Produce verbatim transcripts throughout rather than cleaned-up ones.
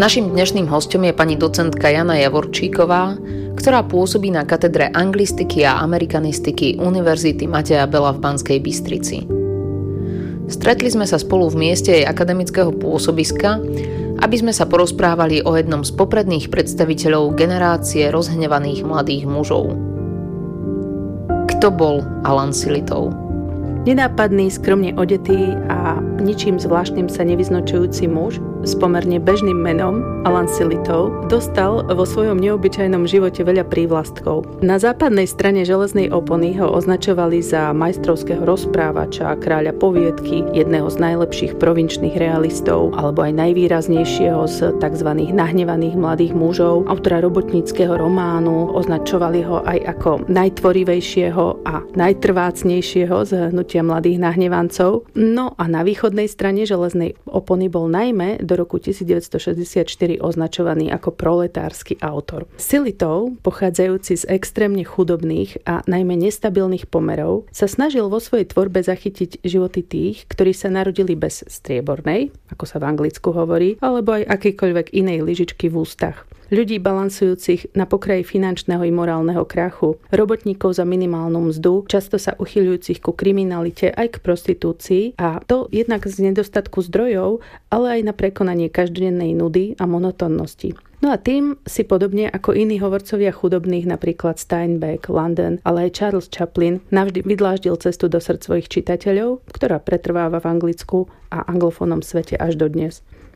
Naším dnešným hosťom je pani docentka Jana Javorčíková, ktorá pôsobí na katedre anglistiky a amerikanistiky Univerzity Mateja Bela v Banskej Bystrici. Stretli sme sa spolu v mieste jej akademického pôsobiska, aby sme sa porozprávali o jednom z popredných predstaviteľov generácie rozhnevaných mladých mužov. Kto bol Alan Sillitoe? Nenápadný, skromne odetý a ničím zvláštnym sa nevyznačujúci muž s pomerne bežným menom Alan Sillitoe dostal vo svojom neobyčajnom živote veľa prívlastkov. Na západnej strane železnej opony ho označovali za majstrovského rozprávača, kráľa poviedky, jedného z najlepších provinčných realistov alebo aj najvýraznejšieho z tzv. Nahnevaných mladých mužov, autora robotníckeho románu, označovali ho aj ako najtvorivejšieho a najtrvácnejšieho z hnutia mladých nahnevancov. No a na východnej strane železnej opony bol najmä do roku devätnásťstošesťdesiatštyri označovaný ako proletársky autor. Sillitoe, pochádzajúci z extrémne chudobných a najmä nestabilných pomerov, sa snažil vo svojej tvorbe zachytiť životy tých, ktorí sa narodili bez striebornej, ako sa v Anglicku hovorí, alebo aj akýkoľvek inej lyžičky v ústach. Ľudí balansujúcich na pokraji finančného i morálneho krachu, robotníkov za minimálnu mzdu, často sa uchyľujúcich ku kriminalite aj k prostitúcii, a to jednak z nedostatku zdrojov, ale aj na prekonanie každodennej nudy a monotónnosti. No a tým si podobne ako iní hovorcovia chudobných, napríklad Steinbeck, London, ale aj Charles Chaplin, navždy vydláždil cestu do srdc svojich čitateľov, ktorá pretrváva v Anglicku a anglofónnom svete až dodnes.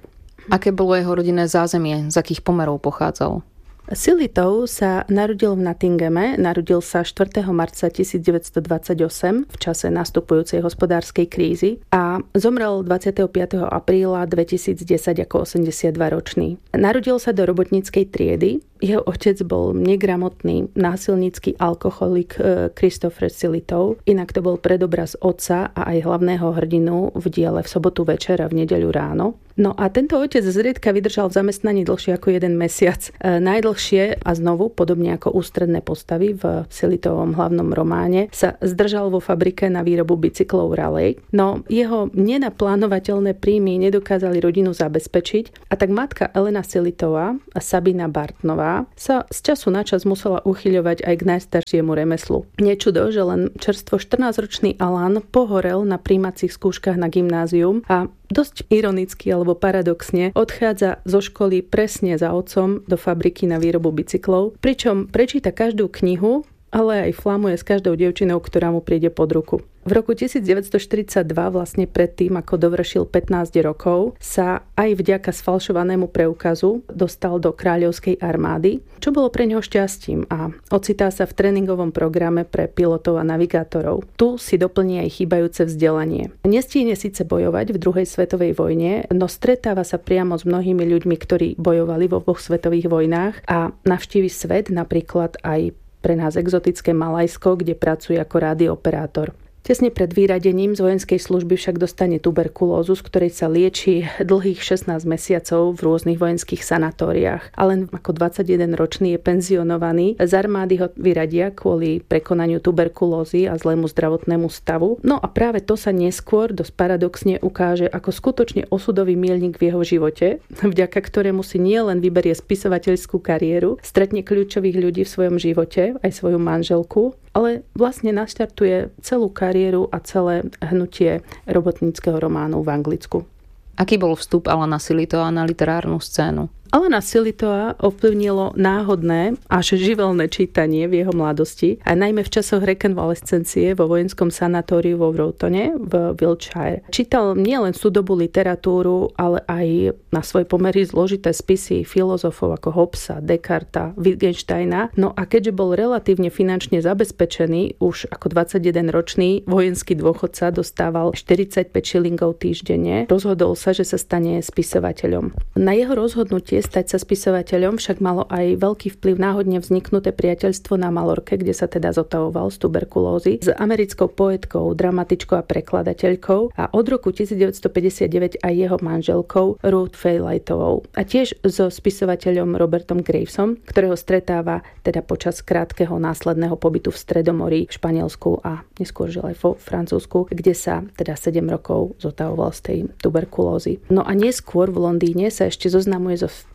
Aké bolo jeho rodinné zázemie? Z akých pomerov pochádzal? Sillitoe sa narodil v Nottinghame, narodil sa štvrtého marca tisícdeväťstodvadsaťosem v čase nastupujúcej hospodárskej krízy a zomrel dvadsiateho piateho apríla dvetisícdesať ako osemdesiatdvaročný. Narodil sa do robotníckej triedy. Jeho otec bol negramotný, násilnícky alkoholik Christopher Sillitoe, inak to bol predobraz otca a aj hlavného hrdinu v diele V sobotu večer a v nedeľu ráno. No a tento otec zriedka vydržal v zamestnaní dlhšie ako jeden mesiac. E, najdlhšie a znovu, podobne ako ústredné postavy v Sillitoevom hlavnom románe, sa zdržal vo fabrike na výrobu bicyklov Raleigh. No jeho nenaplánovateľné príjmy nedokázali rodinu zabezpečiť, a tak matka Elena Sillitoea, Sabina Bartonová, sa z času na čas musela uchyľovať aj k najstaršiemu remeslu. Nečudo, že len čerstvo štrnásťročný Alan pohorel na prijímacích skúškach na gymnázium a dosť ironicky alebo paradoxne odchádza zo školy presne za otcom do fabriky na výrobu bicyklov, pričom prečíta každú knihu, ale aj flamuje s každou dievčinou, ktorá mu príde pod ruku. V roku devätnásťstoštyridsaťdva, vlastne predtým, ako dovršil pätnásť rokov, sa aj vďaka sfalšovanému preukazu dostal do kráľovskej armády, čo bolo pre neho šťastím, a ocitá sa v tréningovom programe pre pilotov a navigátorov. Tu si doplní aj chýbajúce vzdelanie. Nestíhne síce bojovať v druhej svetovej vojne, no stretáva sa priamo s mnohými ľuďmi, ktorí bojovali vo oboch svetových vojnách, a navštívi svet, napríklad aj pre nás exotické Malajsko, kde pracuje ako rádioperátor. Tesne pred vyradením z vojenskej služby však dostane tuberkulózu, z ktorej sa lieči dlhých šestnásť mesiacov v rôznych vojenských sanatóriách. A len ako dvadsaťjedenročný je penzionovaný. Z armády ho vyradia kvôli prekonaniu tuberkulózy a zlému zdravotnému stavu. No a práve to sa neskôr dosť paradoxne ukáže ako skutočne osudový míľnik v jeho živote, vďaka ktorému si nielen vyberie spisovateľskú kariéru, stretne kľúčových ľudí v svojom živote, aj svoju manželku, ale vlastne naštartuje celú kariéru a celé hnutie robotníckeho románu v Anglicku. Aký bol vstup Alana Sillitoea na literárnu scénu? Alana Sillitoea ovplyvnilo náhodné až živelné čítanie v jeho mladosti, a najmä v časoch rekonvalescencie vo vojenskom sanatóriu vo Wrotone v Wiltshire. Čítal nielen súdobú literatúru, ale aj na svoj pomery zložité spisy filozofov ako Hobbesa, Descartesa, Wittgensteina. No a keďže bol relatívne finančne zabezpečený, už ako dvadsaťjedenročný vojenský dôchodca dostával štyridsaťpäť šilingov týždenne, rozhodol sa, že sa stane spisovateľom. Na jeho rozhodnutie stať sa spisovateľom však malo aj veľký vplyv náhodne vzniknuté priateľstvo na Malorke, kde sa teda zotavoval z tuberkulózy, s americkou poetkou, dramatičkou a prekladateľkou, a od roku devätnásťstopäťdesiatdeväť aj jeho manželkou Ruth Fairlightovou, a tiež so spisovateľom Robertom Gravesom, ktorého stretáva teda počas krátkeho následného pobytu v Stredomorí, v Španielsku a neskôr žil aj vo Francúzsku, kde sa teda sedem rokov zotavoval z tej tuberkulózy. No a neskôr v Londýne sa ešte zoznamuje so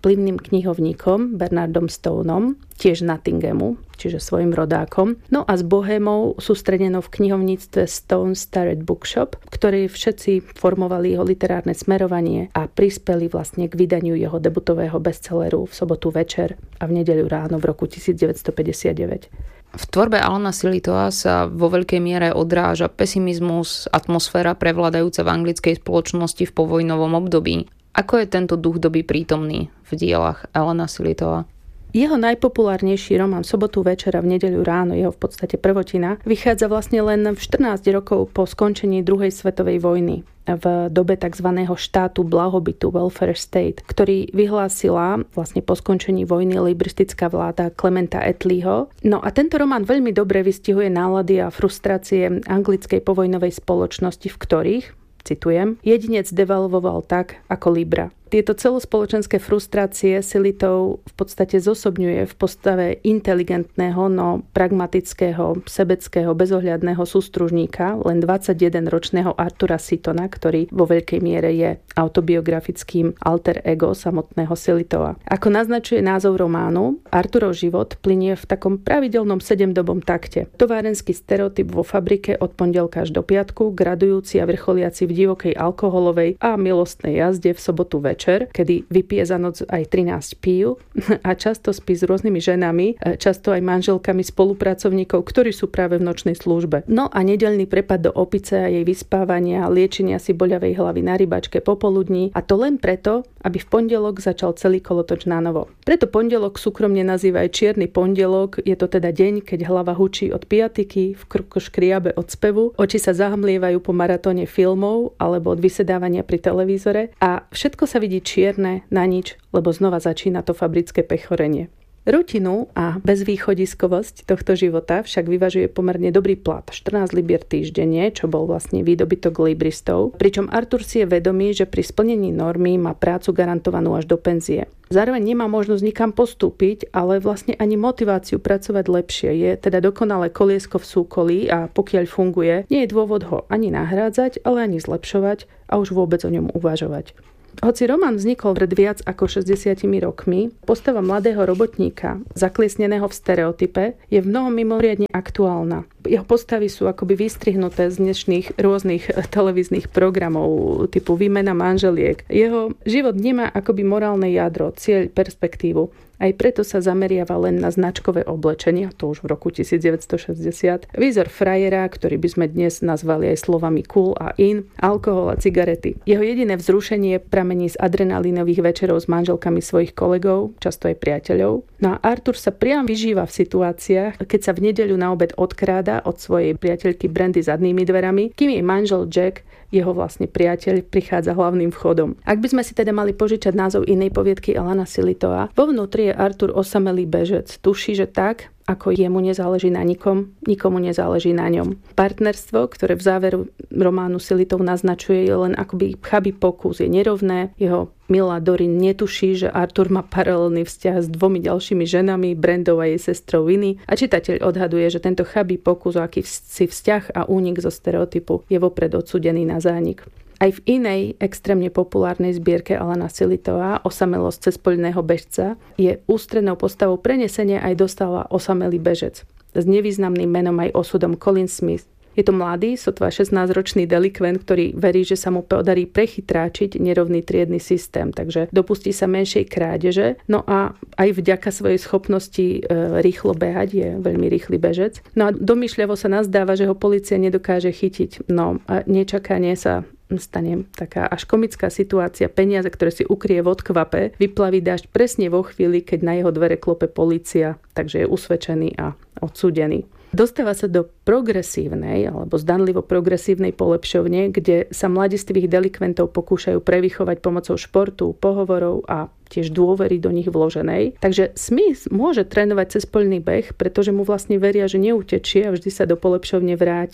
vplyvným knihovníkom Bernardom Stoneom, tiež Nottinghamu, čiže svojim rodákom. No a s bohémou sústredenou v knihovníctve Stone Starrett Bookshop, ktorí všetci formovali jeho literárne smerovanie a prispeli vlastne k vydaniu jeho debutového bestselleru V sobotu večer a v nedeľu ráno v roku devätnásťstopäťdesiatdeväť. V tvorbe Alana Sillitoa sa vo veľkej miere odráža pesimizmus, atmosféra prevládajúca v anglickej spoločnosti v povojnovom období. Ako je tento duch doby prítomný v dielach Alana Sillitoa? Jeho najpopulárnejší román Sobotu večera v nedeľu ráno, jeho v podstate prvotina, vychádza vlastne len v štrnásť rokov po skončení druhej svetovej vojny v dobe tzv. Štátu blahobytu, welfare state, ktorý vyhlásila vlastne po skončení vojny libristická vláda Clementa Attleeho. No a tento román veľmi dobre vystihuje nálady a frustrácie anglickej povojnovej spoločnosti, v ktorých, citujem, jedinec devalvoval tak ako Libra. Tieto celospoločenské frustrácie Sillitov v podstate zosobňuje v postave inteligentného, no pragmatického, sebeckého, bezohľadného sústružníka, len dvadsaťjedenročného Artura Seatona, ktorý vo veľkej miere je autobiografickým alter ego samotného Sillitova. Ako naznačuje názov románu, Arturov život plynie v takom pravidelnom sedemdobom takte. Továrenský stereotyp vo fabrike od pondelka až do piatku, gradujúci a vrcholiaci v divokej alkoholovej a milostnej jazde v sobotu večer, kedy vypije za noc aj trinásť pív a často spí s rôznymi ženami, často aj manželkami spolupracovníkov, ktorí sú práve v nočnej službe. No a nedeľný prepad do opice a jej vyspávania, liečenia si boľavej hlavy na rybačke popoludní, a to len preto, aby v pondelok začal celý kolotoč na novo. Preto pondelok súkromne nazýva aj čierny pondelok, je to teda deň, keď hlava hučí od piatiky, v krku škriabe od spevu, oči sa zahmlievajú po maratóne filmov alebo od vysedávania pri televízore a všetko sa vidí čierne na nič, lebo znova začína to fabrické pechorenie. Rutinu a bezvýchodiskovosť tohto života však vyvažuje pomerne dobrý plat, štrnásť libier týždenne, čo bol vlastne výdobytok libristov, pričom Artur si je vedomý, že pri splnení normy má prácu garantovanú až do penzie. Zároveň nemá možnosť nikam postúpiť, ale vlastne ani motiváciu pracovať lepšie. Je teda dokonalé koliesko v súkolí a pokiaľ funguje, nie je dôvod ho ani nahrádzať, ale ani zlepšovať a už vôbec o ňom uvažovať. Hoci román vznikol pred viac ako šesťdesiatimi rokmi, postava mladého robotníka, zakliesneného v stereotype, je v mnohom mimoriadne aktuálna. Jeho postavy sú akoby vystrihnuté z dnešných rôznych televíznych programov typu Výmena manželiek. Jeho život nemá akoby morálne jadro, cieľ, perspektívu. Aj preto sa zameriava len na značkové oblečenie, to už v roku devätnásťstošesťdesiat, výzor frajera, ktorý by sme dnes nazvali aj slovami cool a in, alkohol a cigarety. Jeho jediné vzrušenie pramení z adrenalinových večerov s manželkami svojich kolegov, často aj priateľov. No a Artur sa priam vyžíva v situáciách, keď sa v nedeľu na obed odkráda od svojej priateľky Brandy zadnými dverami, kým jej manžel Jack, jeho vlastne priateľ, prichádza hlavným vchodom. Ak by sme si teda mali požičať názov inej poviedky Alana Sillitoa, vo vnútri je Artur osamelý bežec. Tuší, že tak, ako jemu nezáleží na nikom, nikomu nezáleží na ňom. Partnerstvo, ktoré v záveru románu Sillitov naznačuje, je len akoby chabý pokus, je nerovné. Jeho milá Dorin netuší, že Artur má paralelný vzťah s dvomi ďalšími ženami, Brandou a jej sestrou Winnie, a čitateľ odhaduje, že tento chabý pokus o akýsi vzťah a únik zo stereotypu je vopred odsúdený na zánik. Aj v inej extrémne populárnej zbierke Alana Sillitoa Osamelosť cezpoľného bežca je ústrednou postavou prenesenia aj dostala osamelý bežec s nevýznamným menom aj osudom Colin Smith. Je to mladý, sotva šestnásťročný delikvent, ktorý verí, že sa mu podarí prechytráčiť nerovný triedny systém, takže dopustí sa menšej krádeže, no a aj vďaka svojej schopnosti e, rýchlo behať, je veľmi rýchly bežec. No a domýšľavo sa nazdáva, že ho polícia nedokáže chytiť, no a nečakanie sa stane taká až komická situácia. Peniaze, ktoré si ukrie v odkvape, vyplaví dážď presne vo chvíli, keď na jeho dvere klope polícia, takže je usvedčený a odsúdený. Dostáva sa do progresívnej alebo zdanlivo progresívnej polepšovne, kde sa mladistvých delikventov pokúšajú prevychovať pomocou športu, pohovorov a tiež dôvery do nich vloženej. Takže Smith môže trénovať cezpoľný beh, pretože mu vlastne veria, že neutečie a vždy sa do polepšovne vráti.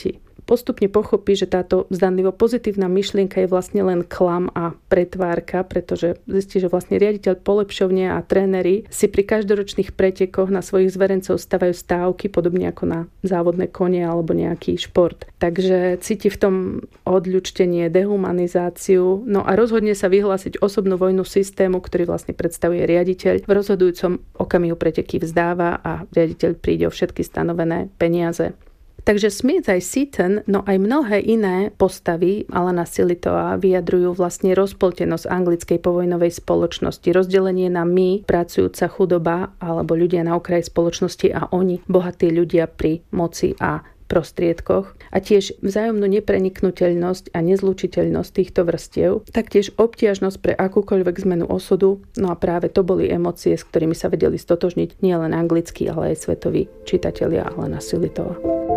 postupne pochopí, že táto zdanlivo pozitívna myšlienka je vlastne len klam a pretvárka, pretože zistí, že vlastne riaditeľ polepšovne a tréneri si pri každoročných pretekoch na svojich zverencov stavajú stávky, podobne ako na závodné kone alebo nejaký šport. Takže cíti v tom odľučtenie, dehumanizáciu, no a rozhodne sa vyhlásiť osobnú vojnu systému, ktorý vlastne predstavuje riaditeľ. V rozhodujúcom okamihu preteky vzdáva a riaditeľ príde o všetky stanovené peniaze. Takže Smith aj Seaton, no aj mnohé iné postavy Alana Sillitoa vyjadrujú vlastne rozpoltenosť anglickej povojnovej spoločnosti, rozdelenie na my, pracujúca chudoba, alebo ľudia na okraji spoločnosti a oni, bohatí ľudia pri moci a prostriedkoch, a tiež vzájomnú nepreniknuteľnosť a nezlučiteľnosť týchto vrstiev, taktiež obtiažnosť pre akúkoľvek zmenu osudu, no a práve to boli emócie, s ktorými sa vedeli stotožniť nielen anglickí, ale aj svetoví čitatelia Alana Sillitoa.